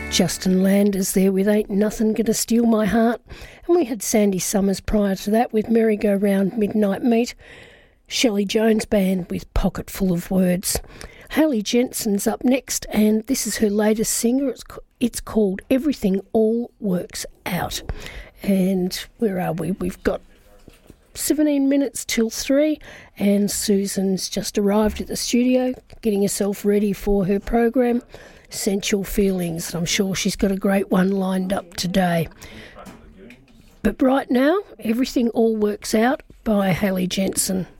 Justin Landers there with Ain't Nothing Gonna Steal My Heart. And we had Sandy Summers prior to that with Merry-Go-Round Midnight Meat. Shelley Jones Band with Pocket Full of Words. Hayley Jensen's up next, and this is her latest singer. It's called Everything All Works Out. And where are we? We've got 17 minutes till 3, and Susan's just arrived at the studio, getting herself ready for her program, Sensual Feelings. I'm sure she's got a great one lined up today. But right now, Everything All Works Out by Hayley Jensen.